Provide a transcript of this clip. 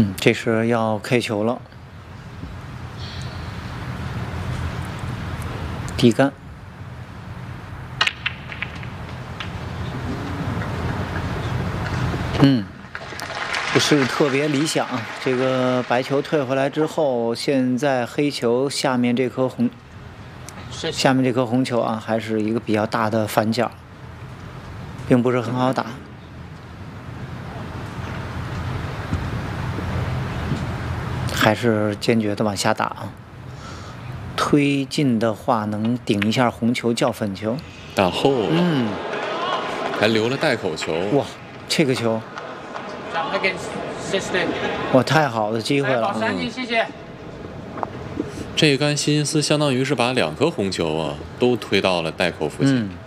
这是要 K 球了，低杆。不是特别理想。这个白球退回来之后，现在黑球下面这颗红球啊，还是一个比较大的反角，并不是很好打。还是坚决的往下打啊！推进的话，能顶一下红球叫粉球， 打后了，还留了带口球。 哇，这个球！哇，太好的机会了！ 谢谢。 这一杆希金斯相当于是把2颗红球啊都推到了带口附近。